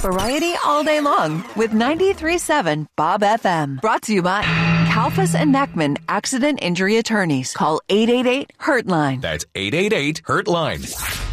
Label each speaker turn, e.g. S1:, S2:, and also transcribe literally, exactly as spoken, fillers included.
S1: Variety all day long with ninety-three point seven Bob F M. Brought to you by Kalfas and Neckman Accident Injury Attorneys. Call eight eight eight, hurt line.
S2: That's eight eight eight, hurt line.